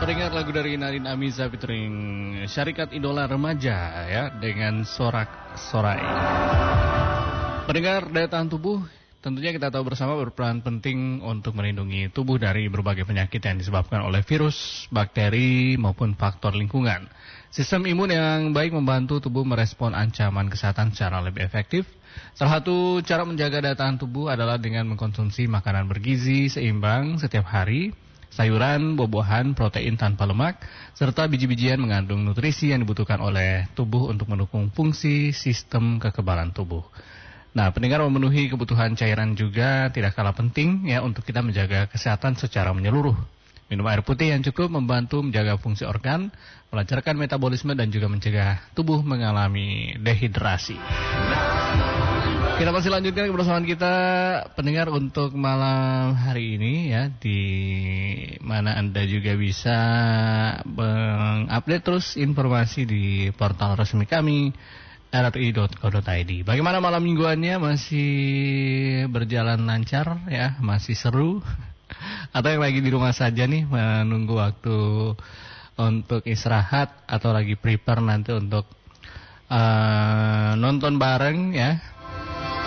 Dengar lagu dari Nadine Amiza featuring Syarikat Idola Remaja ya dengan Sorak-Sorai. Pendengar, daya tahan tubuh tentunya kita tahu bersama berperan penting untuk melindungi tubuh dari berbagai penyakit yang disebabkan oleh virus, bakteri maupun faktor lingkungan. Sistem imun yang baik membantu tubuh merespon ancaman kesehatan secara lebih efektif. Salah satu cara menjaga daya tahan tubuh adalah dengan mengkonsumsi makanan bergizi seimbang setiap hari. Sayuran, buah-buahan, protein tanpa lemak, serta biji-bijian mengandung nutrisi yang dibutuhkan oleh tubuh untuk mendukung fungsi sistem kekebalan tubuh. Nah, pendengar, memenuhi kebutuhan cairan juga tidak kalah penting ya untuk kita menjaga kesehatan secara menyeluruh. Minum air putih yang cukup membantu menjaga fungsi organ, melancarkan metabolisme dan juga mencegah tubuh mengalami dehidrasi. Kita masih lanjutkan kebersamaan kita, pendengar, untuk malam hari ini ya, di mana Anda juga bisa mengupdate terus informasi di portal resmi kami rri.co.id. Bagaimana malam mingguannya, masih berjalan lancar ya, masih seru? Atau yang lagi di rumah saja nih menunggu waktu untuk istirahat atau lagi prepare nanti untuk nonton bareng ya